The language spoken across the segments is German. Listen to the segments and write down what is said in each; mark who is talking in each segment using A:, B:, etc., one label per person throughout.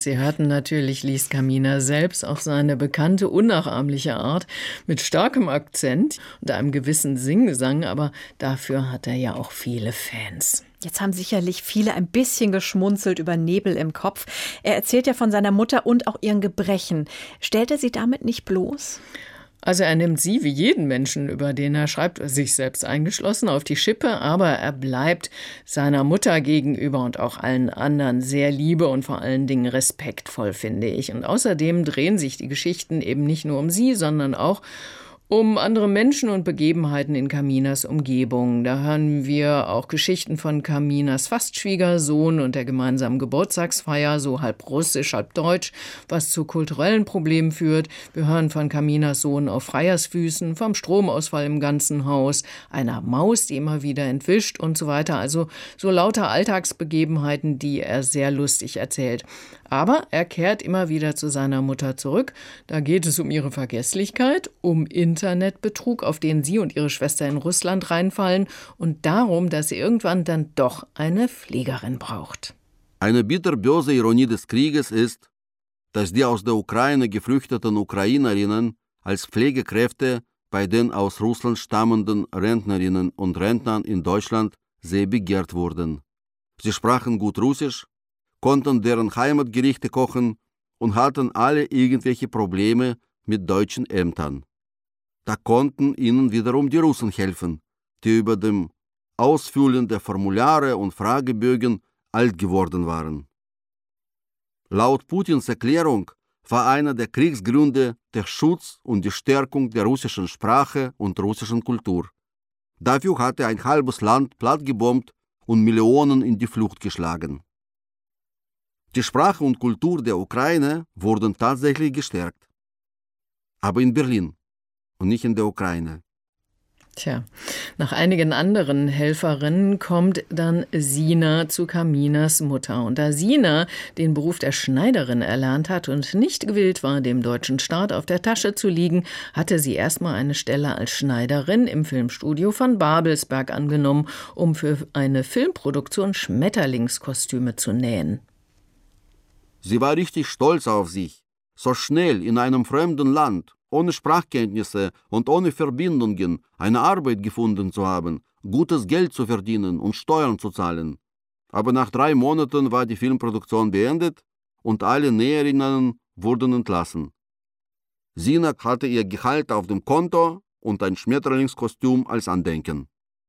A: Sie hörten natürlich, liest Kaminer selbst auf seine bekannte, unnachahmliche Art mit starkem Akzent und einem gewissen Singgesang, aber dafür hat er ja auch viele Fans.
B: Jetzt haben sicherlich viele ein bisschen geschmunzelt über Nebel im Kopf. Er erzählt ja von seiner Mutter und auch ihren Gebrechen. Stellt er sie damit nicht bloß?
A: Also er nimmt sie, wie jeden Menschen, über den er schreibt, sich selbst eingeschlossen, auf die Schippe, aber er bleibt seiner Mutter gegenüber und auch allen anderen sehr liebe und vor allen Dingen respektvoll, finde ich. Und außerdem drehen sich die Geschichten eben nicht nur um sie, sondern auch um andere Menschen und Begebenheiten in Kaminers Umgebung. Da hören wir auch Geschichten von Kaminers Fastschwiegersohn und der gemeinsamen Geburtstagsfeier, so halb russisch, halb deutsch, was zu kulturellen Problemen führt. Wir hören von Kaminers Sohn auf Freiersfüßen, vom Stromausfall im ganzen Haus, einer Maus, die immer wieder entwischt und so weiter. Also so lauter Alltagsbegebenheiten, die er sehr lustig erzählt. Aber er kehrt immer wieder zu seiner Mutter zurück. Da geht es um ihre Vergesslichkeit, um Internetbetrug, auf den sie und ihre Schwester in Russland reinfallen und darum, dass sie irgendwann dann doch eine Pflegerin braucht.
C: Eine bitterböse Ironie des Krieges ist, dass die aus der Ukraine geflüchteten Ukrainerinnen als Pflegekräfte bei den aus Russland stammenden Rentnerinnen und Rentnern in Deutschland sehr begehrt wurden. Sie sprachen gut Russisch, konnten deren Heimatgerichte kochen und hatten alle irgendwelche Probleme mit deutschen Ämtern. Da konnten ihnen wiederum die Russen helfen, die über dem Ausfüllen der Formulare und Fragebögen alt geworden waren. Laut Putins Erklärung war einer der Kriegsgründe der Schutz und die Stärkung der russischen Sprache und russischen Kultur. Dafür hatte ein halbes Land plattgebombt und Millionen in die Flucht geschlagen. Die Sprache und Kultur der Ukraine wurden tatsächlich gestärkt. Aber in Berlin und nicht in der Ukraine.
A: Tja, nach einigen anderen Helferinnen kommt dann Sina zu Kaminers Mutter. Und da Sina den Beruf der Schneiderin erlernt hat und nicht gewillt war, dem deutschen Staat auf der Tasche zu liegen, hatte sie erstmal eine Stelle als Schneiderin im Filmstudio von Babelsberg angenommen, um für eine Filmproduktion Schmetterlingskostüme zu nähen.
C: Sie war richtig stolz auf sich, so schnell in einem fremden Land, ohne Sprachkenntnisse und ohne Verbindungen eine Arbeit gefunden zu haben, gutes Geld zu verdienen und Steuern zu zahlen. Aber nach 3 Monaten war die Filmproduktion beendet und alle Näherinnen wurden entlassen. Sina hatte ihr Gehalt auf dem Konto und ein Schmetterlingskostüm als Andenken.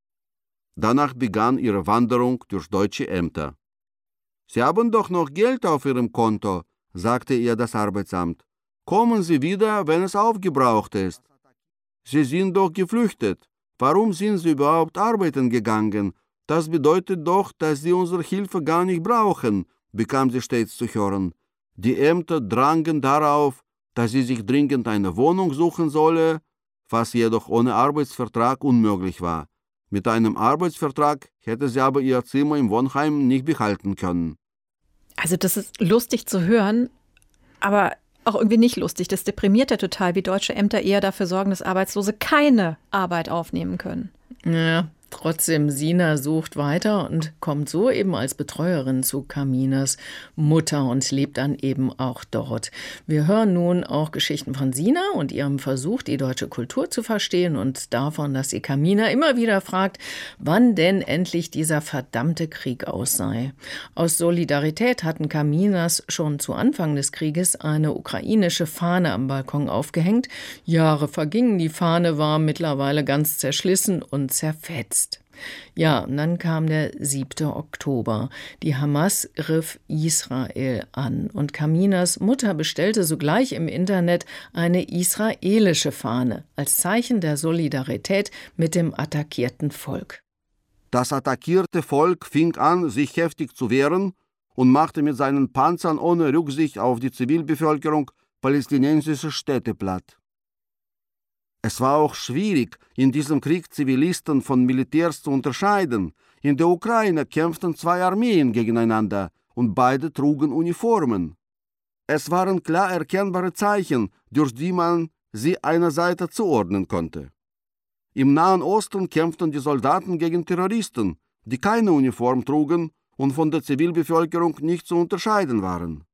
C: Danach begann ihre Wanderung durch deutsche Ämter. »Sie haben doch noch Geld auf Ihrem Konto«, sagte ihr das Arbeitsamt. »Kommen Sie wieder, wenn es aufgebraucht ist. Sie sind doch geflüchtet. Warum sind Sie überhaupt arbeiten gegangen? Das bedeutet doch, dass Sie unsere Hilfe gar nicht brauchen«, bekam sie stets zu hören. Die Ämter drangen darauf, dass sie sich dringend eine Wohnung suchen solle, was jedoch ohne Arbeitsvertrag unmöglich war. Mit einem Arbeitsvertrag hätte sie aber ihr Zimmer im Wohnheim nicht behalten können.
B: Also das ist lustig zu hören, aber auch irgendwie nicht lustig. Das deprimiert ja total, wie deutsche Ämter eher dafür sorgen, dass Arbeitslose keine Arbeit aufnehmen können.
A: Ja, trotzdem, Sina sucht weiter und kommt so eben als Betreuerin zu Kaminers Mutter und lebt dann eben auch dort. Wir hören nun auch Geschichten von Sina und ihrem Versuch, die deutsche Kultur zu verstehen und davon, dass sie Kaminer immer wieder fragt, wann denn endlich dieser verdammte Krieg aus sei. Aus Solidarität hatten Kaminers schon zu Anfang des Krieges eine ukrainische Fahne am Balkon aufgehängt. Jahre vergingen, die Fahne war mittlerweile ganz zerschlissen und zerfetzt. Ja, und dann kam der 7. Oktober. Die Hamas griff Israel an und Kaminers Mutter bestellte sogleich im Internet eine israelische Fahne als Zeichen der Solidarität mit dem attackierten Volk.
C: Das attackierte Volk fing an, sich heftig zu wehren und machte mit seinen Panzern ohne Rücksicht auf die Zivilbevölkerung palästinensische Städte platt. Es war auch schwierig, in diesem Krieg Zivilisten von Militärs zu unterscheiden. In der Ukraine kämpften 2 Armeen gegeneinander und beide trugen Uniformen. Es waren klar erkennbare Zeichen, durch die man sie einer Seite zuordnen konnte. Im Nahen Osten kämpften die Soldaten gegen Terroristen, die keine Uniform trugen und von der Zivilbevölkerung nicht zu unterscheiden waren.